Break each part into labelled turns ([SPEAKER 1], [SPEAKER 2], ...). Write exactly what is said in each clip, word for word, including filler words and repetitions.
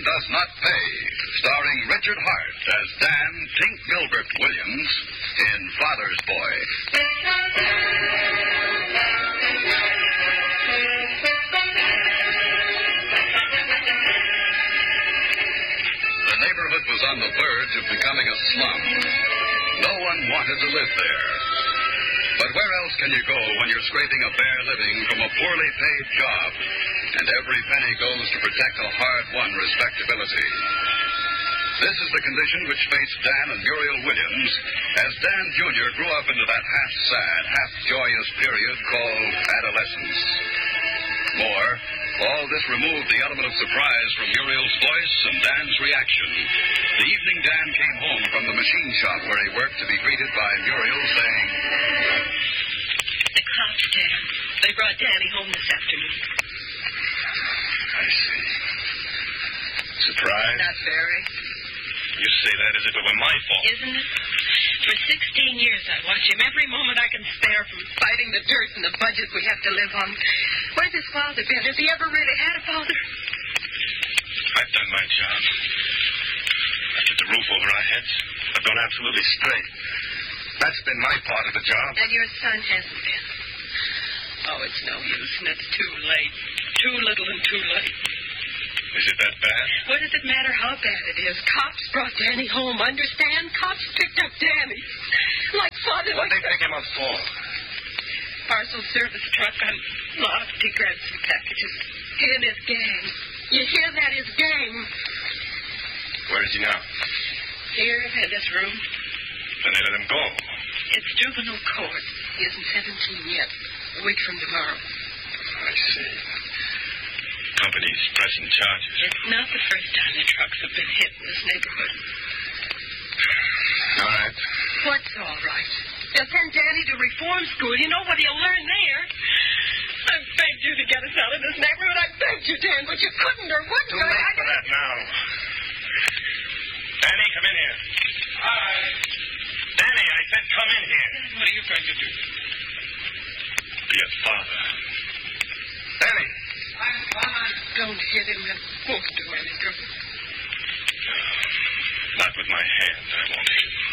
[SPEAKER 1] Does Not Pay, starring Richard Hart as Dan Tink Gilbert Williams in Father's Boy. The neighborhood was on the verge of becoming a slum. No one wanted to live there. But where else can you go when you're scraping a bare living from a poorly paid job, and every penny goes to protect a hard-won respectability? This is the condition which faced Dan and Muriel Williams as Dan Junior grew up into that half-sad, half-joyous period called adolescence. More, all this removed the element of surprise from Muriel's voice and Dan's reaction. The evening Dan came home from the machine shop where he worked to be greeted by Muriel saying,
[SPEAKER 2] "The cops, Dan. They brought Danny home this afternoon."
[SPEAKER 3] I see. Surprise?
[SPEAKER 2] Not very.
[SPEAKER 3] You say that as if it were my fault.
[SPEAKER 2] Isn't it? For sixteen years I watch him every moment I can spare from fighting the dirt and the budget we have to live on. Where's his father been? Has he ever really had a father?
[SPEAKER 3] I've done my job. I've put the roof over our heads. I've gone absolutely straight. That's been my part of the job.
[SPEAKER 2] And your son hasn't been. Oh, it's no use, and it's too late. Too little and too late.
[SPEAKER 3] Is it that bad?
[SPEAKER 2] What does it matter how bad it is? Cops brought Danny home, understand? Cops picked up Danny. Like father...
[SPEAKER 3] What'd they pick him up for?
[SPEAKER 2] Parcel service truck unlocked. He grabbed some packages. He and his gang. You hear that? His gang.
[SPEAKER 3] Where is he now?
[SPEAKER 2] Here, in this room.
[SPEAKER 3] Then they let him go.
[SPEAKER 2] It's juvenile court. He isn't seventeen yet. A week from tomorrow.
[SPEAKER 3] I see. Company's pressing charges.
[SPEAKER 2] It's not the first time the trucks have been hit in this neighborhood.
[SPEAKER 3] All right.
[SPEAKER 2] What's all right? They'll send Danny to reform school. You know what he'll learn there. I begged you to get us out of this neighborhood. I begged you, Dan, but you couldn't or wouldn't.
[SPEAKER 3] Too late for that now. Danny, come in here. Hi. Danny, I said come in here.
[SPEAKER 2] What are you going to do?
[SPEAKER 3] Be a father. Danny.
[SPEAKER 2] I'm fine. Don't hit him. It won't do any good.
[SPEAKER 3] Not with my hands, I won't hit him.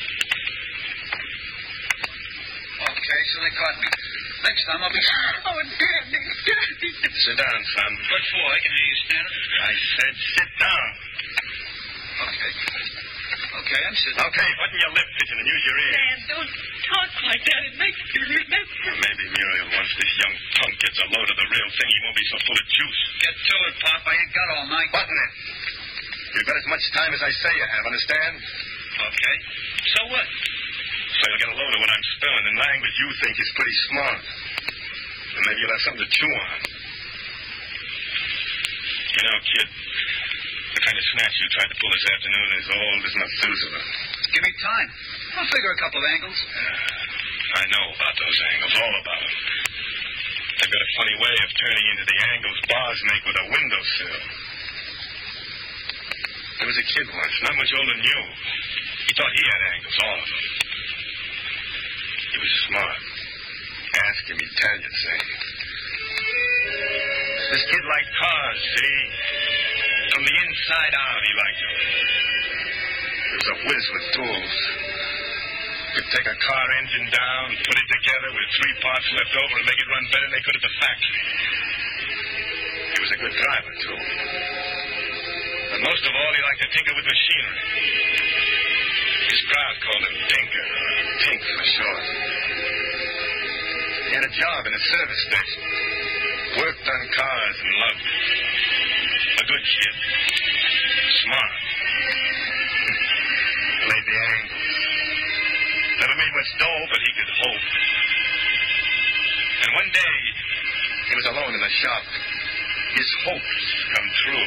[SPEAKER 1] Okay, so they caught me. Next time I'll be...
[SPEAKER 2] Oh, Danny, Danny.
[SPEAKER 3] Sit down, son.
[SPEAKER 1] What for? I can hear you standing.
[SPEAKER 3] I said sit down.
[SPEAKER 1] Okay. Okay, I'm sitting.
[SPEAKER 3] Okay, button your lip, pigeon, and use your ears.
[SPEAKER 2] Dan, don't talk like that. It makes me remember.
[SPEAKER 3] Maybe Muriel, once this young punk gets a load of the real thing, he won't be so full of juice.
[SPEAKER 1] Get to it, Pop. I ain't got all night.
[SPEAKER 3] Button it. You've got as much time as I say you have, understand?
[SPEAKER 1] Okay. So what?
[SPEAKER 3] So you'll get a load of what I'm spilling in language you think is pretty smart. And maybe you'll have something to chew on. You know, kid, the kind of snatch you tried to pull this afternoon is old as Methuselah.
[SPEAKER 1] Give me time. I'll figure a couple of angles.
[SPEAKER 3] Uh, I know about those angles, all about them. They've got a funny way of turning into the angles bars make with a windowsill. There was a kid once, not much older than you. He thought he had angles, all of them. He was smart. Ask him, he'd tell you, say. This kid liked cars, see? From the inside out, he liked them. He was a whiz with tools. Could take a car engine down, put it together with three parts left over and make it run better than they could at the factory. He was a good driver, too. But most of all, he liked to tinker with machinery. His crowd called him Tinker, or Tink for short. He had a job in a service station. Worked on cars and loved it. A good kid. Smart. Played the angles. Never made much dough, but he could hope. And one day, he was alone in the shop. His hopes come true.